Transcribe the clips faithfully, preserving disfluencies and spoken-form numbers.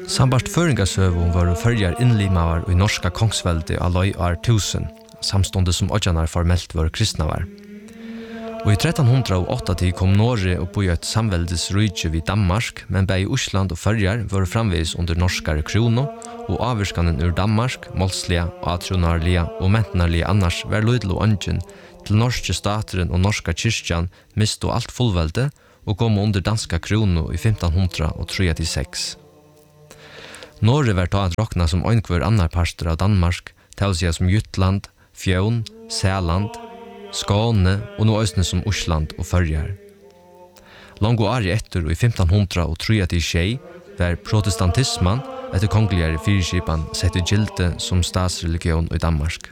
Sambart føringasøvun var førjar innlimavar i norska kongsveldi aloi år tusen, samstundet som odjanar formelt var kristnavar. Og i tretton oh åtta kom Norge og på et samveldes rydje vid Danmark, men bei Osland og Førjar var framvis under norskare krono, og avvirskanen ur Danmark, målsliga, atronarliga og mentnarliga annars var lydel og ungen til norske stateren og norska kyrkjan misto alt fullvelde og kom under danska krono i femton trettiosex. Norge var ta at rokna som oinkvar annar parster av Danmark, tausia som Jutland, Fjøn, Sæland, Skåne og nå østene som Osland og Førjar. Langt og året etter og i femton trettiotre var protestantismen etter kongeligere fyrskipan sett i gilde som statsreligion i Danmark.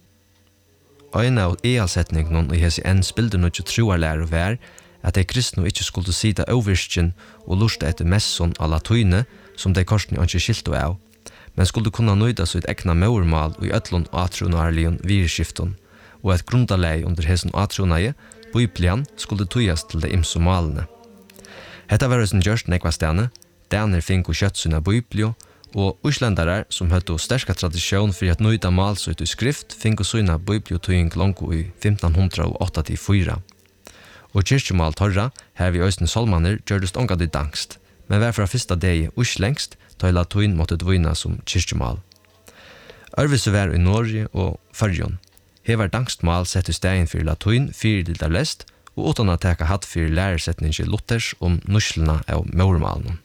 Øyne av ealsetningen i hese enn spilder noe troarlære var at de kristne ikke skulle sida overskjen og lusta etter messon av latuine som de korsene ikke skilte av, men skulle kunne nøyda sitt egna maurmal og i øtlund atronarlion virskifton, og et grundalei under hesen atronaie, Biblian, skulle tøyast til de imso malene. Hetta var en gjørst nekvastane, daner fink og kjøtt sina Biblio, og uslendare som høttu sterska tradisjon for at nøyda malsut i skrift fink og sina Bibliotøying longu i femton åttiofyra. Og kyrkjemal torra, her vi øysten solmaner, gjørdest ongad i dangst, men var fra fyrsta degi uslengst, da i latuin måtte dvina som kyrkjemal. Ørvise var i Norge og Førjon. Her var dangstmal sett i stegin for latuin, fyrdildar lest, og utan at teka hatt for læresetningen Luthers om nuslena av maurmalen.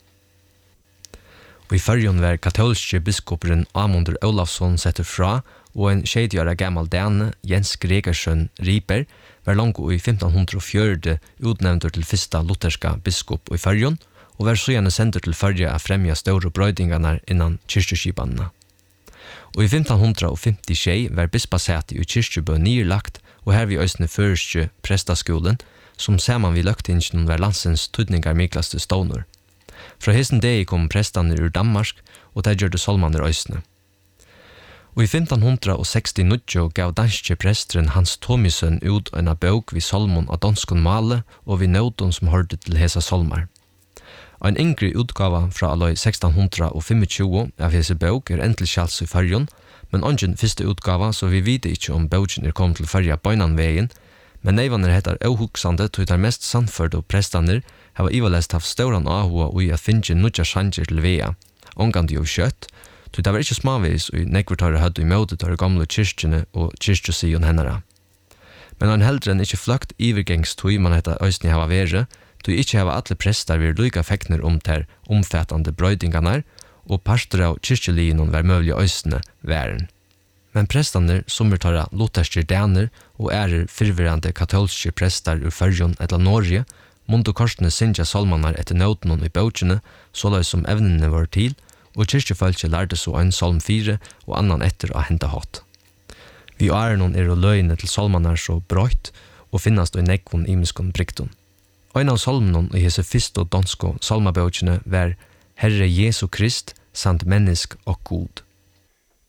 Og i Førjon var katolske biskoperen Amundur Olafsson setter fra, og en tjeidgjøra gammal dane, Jens Gregersson Riper, var langt i femton fjorti utnevntur til fyrsta lutherska biskop i Førjon, og var så gjerne sendur til Førja a fremja store brøydingarna innan kyrkjeskipanna. Og i femton femti var bispasæti i kyrkjebø nyrlagt, og her vi øysne førstje prestaskolen, som saman vi løgtingen var landsens tydningar miklaste stånor. Fra hesten degi kom prestane ur Danmark, og der gjørde solmaner øysne. Og i femton sekstiotre gav danske presteren Hans Thomisen ut en bok vid solmon av danskon male og vid nødon som hørte til hesa solmar. En yngre utgava fra aloi sexton tjugofem av hese bok er endelig kjals i Førjon, men ongen første utgava, så vi vite ikke om boken er kommet til Førja bøynan veien, men neivaner heter auhuksande til der mest sannførde og prestaner hava ivalest haft stauran ahua ui at finne nudja sjanger til vea, ongandi og kjøtt, til det var ikke smavis og nekvertare hødde i møte til gamle kyrkjene og kyrkjesion hennara. Men han heldre enn ikke fløkt ivergengstøy man heter øysni hava vere, du ikke hava alle prestar vir lyka fekner om ter omfattande brøydingarna, og pastor av kyrkjelinen var møvlig øysne væren. Men prestaner som tar lutherske daner og ærer fyrverande katolske prestar ur Førjon etla Norge, mundu korsene sinja solmanar etter nøtenen i bøkene, såleis som evnene var til, og kyrkjefölkje lærte så en salm fire og annan etter å hente hatt. Vi ærenon er og løyne til salmanar så brøyt, og finnast i nekvon imiskon brikton. Ein av salmenon i hese fyrst og dansko salmabøkene var Herre Jesu Krist, samt mennesk og god.